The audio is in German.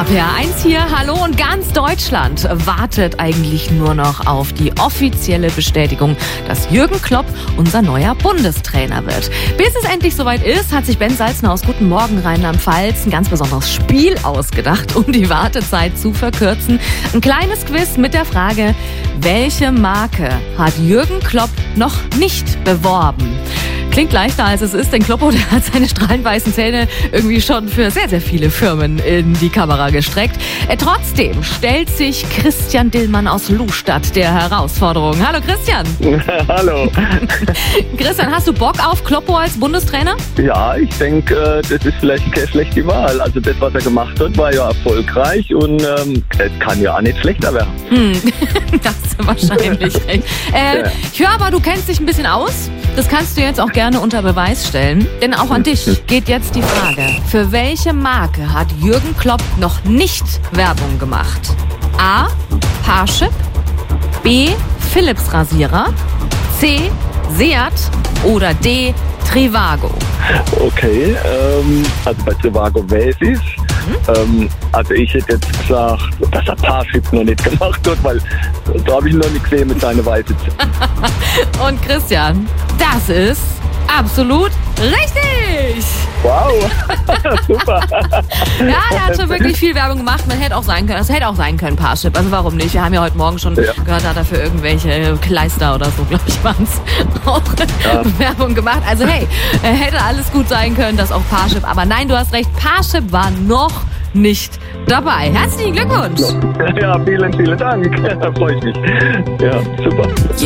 RPR1 hier, hallo, und ganz Deutschland wartet eigentlich nur noch auf die offizielle Bestätigung, dass Jürgen Klopp unser neuer Bundestrainer wird. Bis es endlich soweit ist, hat sich Ben Salzner aus Guten Morgen Rheinland-Pfalz ein ganz besonderes Spiel ausgedacht, um die Wartezeit zu verkürzen. Ein kleines Quiz mit der Frage, welche Marke hat Jürgen Klopp noch nicht beworben? Klingt leichter als es ist, denn Kloppo, der hat seine strahlenweißen Zähne irgendwie schon für sehr, sehr viele Firmen in die Kamera gestreckt. Trotzdem stellt sich Christian Dillmann aus Lustadt der Herausforderung. Hallo Christian. Hallo. Christian, hast du Bock auf Kloppo als Bundestrainer? Ja, ich denke, das ist vielleicht keine schlechte Wahl. Also das, was er gemacht hat, war ja erfolgreich und es kann ja auch nicht schlechter werden. Das ist wahrscheinlich recht. Ich höre aber, du kennst dich ein bisschen aus. Das kannst du jetzt auch gerne unter Beweis stellen. Denn auch an dich geht jetzt die Frage. Für welche Marke hat Jürgen Klopp noch nicht Werbung gemacht? A. Parship, B. Philips Rasierer, C. Seat oder D. Trivago? Okay, also bei Trivago weiß ich. Also ich hätte jetzt gesagt, dass er Parship noch nicht gemacht hat, weil da habe ich ihn noch nicht gesehen mit seinen weißen Zähnen. Und Christian, das ist absolut richtig! Wow, super. Ja, er hat schon wirklich viel Werbung gemacht. Man hätte auch sein können, das hätte auch sein können, Parship. Also warum nicht? Wir haben ja heute Morgen schon gehört, hat er für irgendwelche Kleister oder so, glaube ich, waren es, auch Werbung gemacht. Also hey, hätte alles gut sein können, das auch Parship. Aber nein, du hast recht, Parship war noch nicht dabei. Herzlichen Glückwunsch! Ja, vielen, vielen Dank. Da freue ich mich. Ja, super.